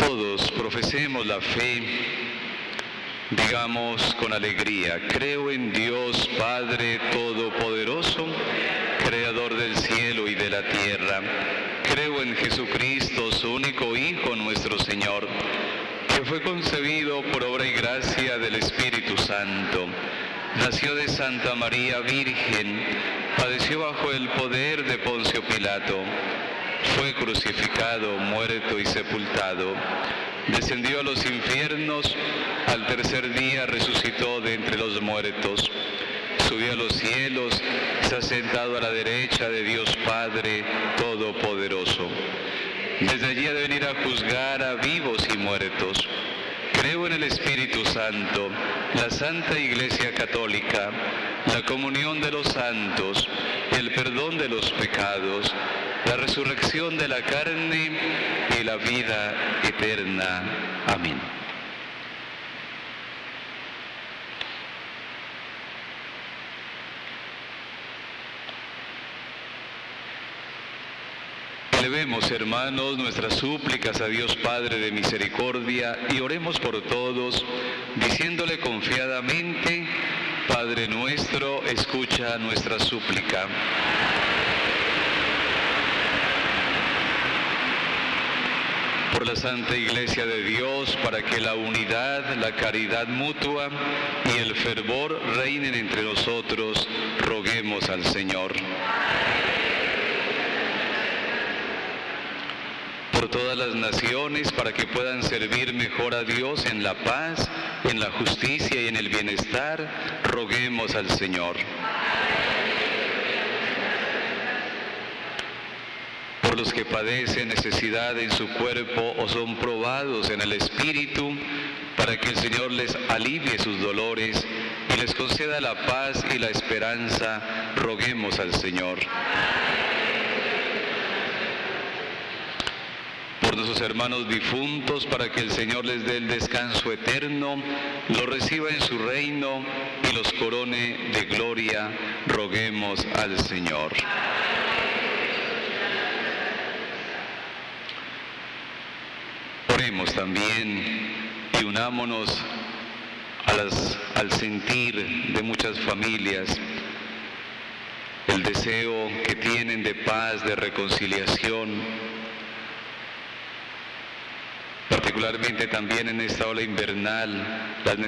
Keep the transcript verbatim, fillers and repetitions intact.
Todos profesemos la fe, digamos con alegría: creo en Dios Padre Todopoderoso, Creador del cielo y de la tierra. Creo en Jesucristo, su único Hijo, nuestro Señor, que fue concebido por obra y gracia del Espíritu Santo. Nació de Santa María Virgen, padeció bajo el poder de Poncio Pilato, fue crucificado, muerto y sepultado, descendió a los infiernos, al tercer día resucitó de entre los muertos, subió a los cielos, se ha sentado a la derecha de Dios Padre Todopoderoso. Desde allí ha de venir a juzgar a vivos y muertos. Creo en el Espíritu Santo, la Santa Iglesia Católica, la comunión de los santos, el perdón de los pecados, la resurrección de la carne y la vida eterna. Amén. Elevemos, hermanos, nuestras súplicas a Dios Padre de misericordia y oremos por todos, diciéndole confiadamente: Padre nuestro, escucha nuestra súplica. Por la Santa Iglesia de Dios, para que la unidad, la caridad mutua y el fervor reinen entre nosotros, roguemos al Señor. Por todas las naciones, para que puedan servir mejor a Dios en la paz, en la justicia y en el bienestar, roguemos al Señor. Por los que padecen necesidad en su cuerpo o son probados en el espíritu, para que el Señor les alivie sus dolores y les conceda la paz y la esperanza, roguemos al Señor. Por nuestros hermanos difuntos, para que el Señor les dé el descanso eterno, los reciba en su reino y los corone de gloria, roguemos al Señor. Oremos también y unámonos a las, al sentir de muchas familias, el deseo que tienen de paz, de reconciliación, particularmente también en esta ola invernal, las